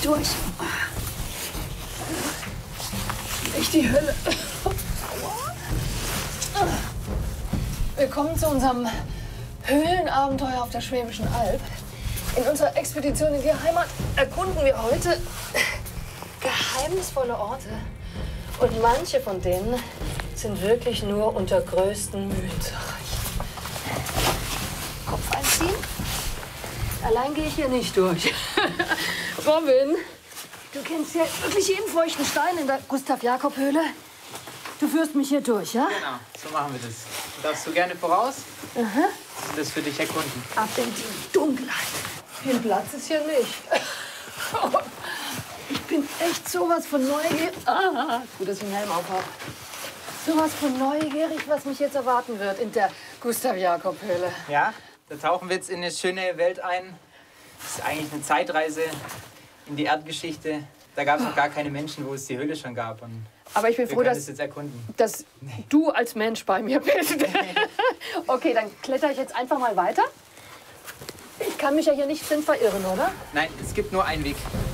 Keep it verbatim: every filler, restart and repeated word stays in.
nicht durch. Nicht die Hölle. Willkommen zu unserem Höhlenabenteuer auf der Schwäbischen Alb. In unserer Expedition in die Heimat erkunden wir heute geheimnisvolle Orte. Und manche von denen sind wirklich nur unter größten Mühen zu erreichen. Kopf einziehen. Allein gehe ich hier nicht durch. Robin, du kennst ja wirklich jeden feuchten Stein in der Gustav-Jakob-Höhle. Du führst mich hier durch, ja? Genau, so machen wir das. Darfst du gerne voraus? Aha. Und das für dich erkunden. Ab in die Dunkelheit. Viel Platz ist hier nicht. Ich bin echt sowas von neugierig. Ah, gut, dass ich einen Helm aufhabe. Sowas von neugierig, was mich jetzt erwarten wird in der Gustav-Jakob-Höhle. Ja, da tauchen wir jetzt in eine schöne Welt ein. Das ist eigentlich eine Zeitreise in die Erdgeschichte. Da gab es noch gar keine Menschen, wo es die Höhle schon gab. Und aber ich bin wir froh, können dass, das jetzt erkunden. dass Nee. du als Mensch bei mir bist. Okay, dann kletter ich jetzt einfach mal weiter. Ich kann mich ja hier nicht blind verirren, oder? Nein, es gibt nur einen Weg.